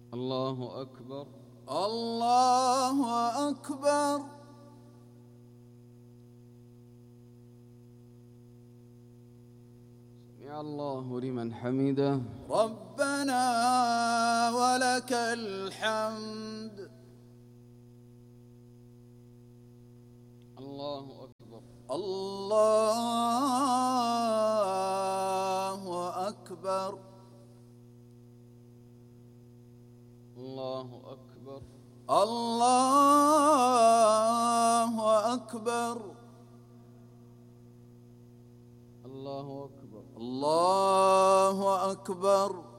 الله أكبر. الله أكبر. سمع الله لمن حمده. ربنا ولك الحمد. الله أكبر. الله أكبر. الله أكبر. الله أكبر. الله أكبر. الله أكبر.